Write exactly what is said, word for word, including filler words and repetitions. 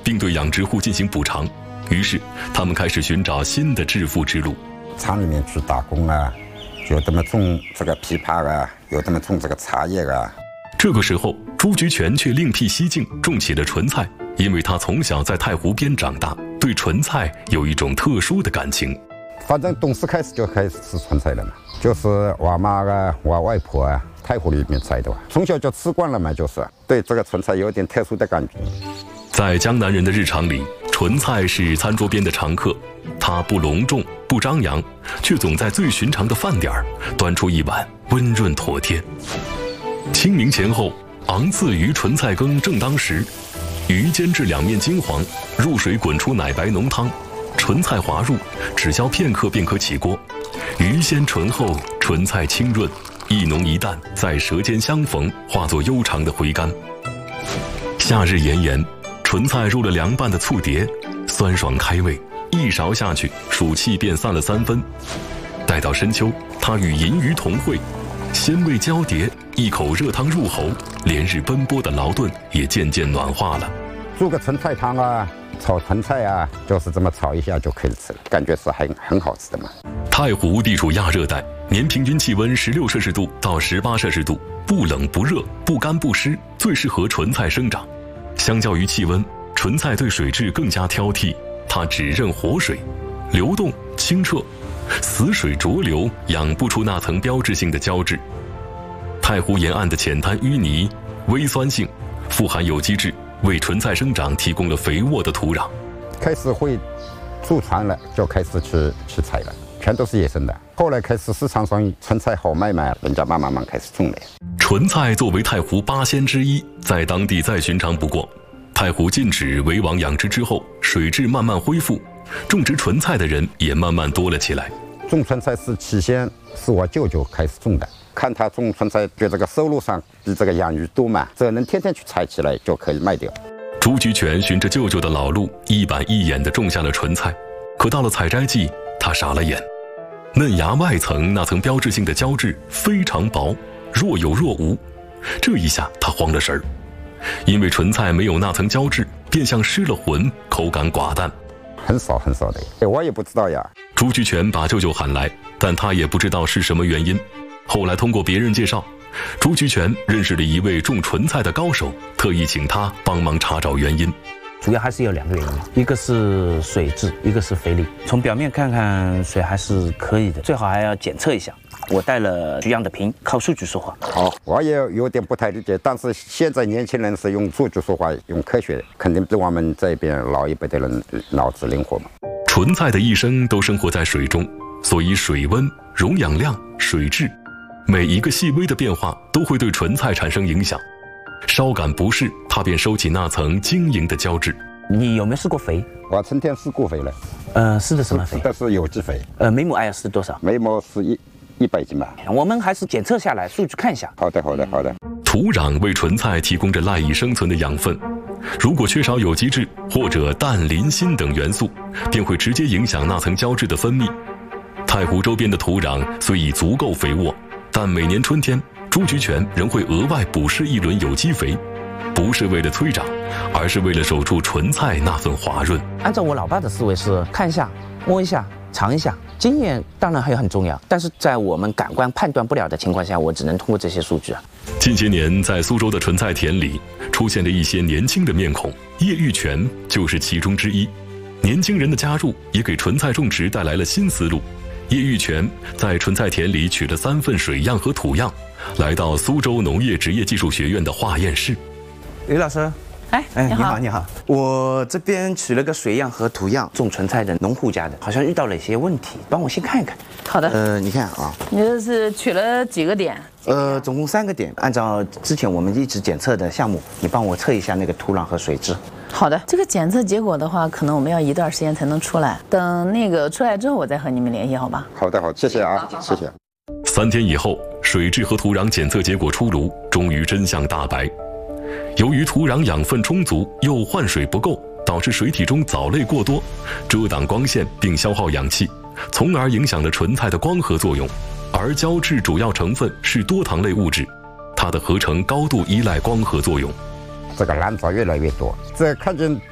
并对养殖户进行补偿。于是，他们开始寻找新的致富之路。 厂里面去打工啊，有的么种这个枇杷啊，有的么种这个茶叶啊。 这个时候，朱菊泉却另辟蹊径，种起了纯菜，因为他从小在太湖边长大，对纯菜有一种特殊的感情。 反正懂事开始就开始吃纯菜了嘛，就是我妈啊、我外婆啊，太湖里面摘的，从小就吃惯了嘛，就是对这个纯菜有点特殊的感觉。 在江南人的日常里，纯菜是餐桌边的常客，它不隆重、不张扬，却总在最寻常的饭点儿端出一碗温润妥帖。清明前后，昂刺鱼纯菜羹正当时，鱼煎至两面金黄，入水滚出奶白浓汤，纯菜滑入，只消片刻便可起锅。鱼鲜醇厚，纯菜清润，一浓一淡在舌尖相逢，化作悠长的回甘。夏日炎炎，纯菜入了凉拌的醋碟，酸爽开胃，一勺下去，暑气便散了三分。待到深秋，它与银鱼同会，鲜味交叠，一口热汤入喉，连日奔波的劳顿也渐渐暖化了。 煮个纯菜汤啊，炒纯菜啊，就是这么炒一下就可以吃了，感觉是很很好吃的嘛。 太湖地处亚热带，年平均气温十六摄氏度到十八摄氏度，不冷不热，不干不湿，最适合纯菜生长。相较于气温，纯菜对水质更加挑剔，它只认活水，流动清澈，死水浊流养不出那层标志性的胶质。太湖沿岸的浅滩淤泥，微酸性，富含有机质，为纯菜生长提供了肥沃的土壤。 开始会祖传了，就开始去去采了，全都是野生的。后来开始市场上纯菜好卖嘛，人家慢慢慢开始种了。 纯菜作为太湖八仙之一，在当地再寻常不过。太湖禁止围网养殖之后，水质慢慢恢复，种植纯菜的人也慢慢多了起来。 种纯菜是起先是我舅舅开始种的，看他种纯菜，对这个收入上比这个养鱼多嘛，这能天天去采起来就可以卖掉。 朱菊泉循着舅舅的老路，一板一眼地种下了纯菜。可到了采摘季，他傻了眼，嫩芽外层那层标志性的胶质非常薄，若有若无。这一下他慌了神儿，因为纯菜没有那层胶质，便像失了魂，口感寡淡， 很少很少的。我也不知道呀。 朱菊泉把舅舅喊来，但他也不知道是什么原因。后来通过别人介绍，朱菊泉认识了一位种纯菜的高手，特意请他帮忙查找原因。 主要还是有两个原因，一个是水质，一个是肥力。从表面看看水还是可以的，最好还要检测一下。我带了取样的瓶，靠数据说话。 好，我也有点不太理解，但是现在年轻人是用数据说话，用科学，肯定比我们这边老一辈的人脑子灵活嘛。 纯菜的一生都生活在水中，所以水温、溶氧量、水质，每一个细微的变化都会对纯菜产生影响。稍感不适，它便收起那层晶莹的胶质。 你有没有施过肥？ 我春天施过肥了。 呃，施的什么肥？ 施的是有机肥。 呃，每亩爱要施多少？ 每亩是一一百斤吧。 我们还是检测下来，数据看一下。 好的，好的，好的。 土壤为纯菜提供着赖以生存的养分，如果缺少有机质或者氮、磷、锌等元素，便会直接影响那层胶质的分泌。太湖周边的土壤虽已足够肥沃，但每年春天，朱菊泉仍会额外补施一轮有机肥，不是为了催长，而是为了守住纯菜那份滑润。 按照我老爸的思维是看一下、摸一下、尝一下，经验当然还很重要，但是在我们感官判断不了的情况下，我只能通过这些数据啊。 近些年，在苏州的纯菜田里出现了一些年轻的面孔，叶玉泉就是其中之一。年轻人的加入也给纯菜种植带来了新思路。叶玉泉在纯菜田里取了三份水样和土样，来到苏州农业职业技术学院的化验室。 于老师， 哎， 哎， 你好， 你好，你好，我这边取了个水样和土样， 种纯菜的农户家的，好像遇到了一些问题，帮我先看一看。 好的。 呃，你看啊， 你这是取了几个点？ 呃，总共三个点， 按照之前我们一直检测的项目，你帮我测一下那个土壤和水质。 好的，这个检测结果的话，可能我们要一段时间才能出来。等那个出来之后，我再和你们联系，好吧？ 好的，好，谢谢啊，谢谢。 三天以后，水质和土壤检测结果出炉，终于真相大白。由于土壤养分充足，又换水不够，导致水体中藻类过多，遮挡光线并消耗氧气，从而影响了纯菜的光合作用。而胶质主要成分是多糖类物质，它的合成高度依赖光合作用。 这个蓝藻越来越多，这看见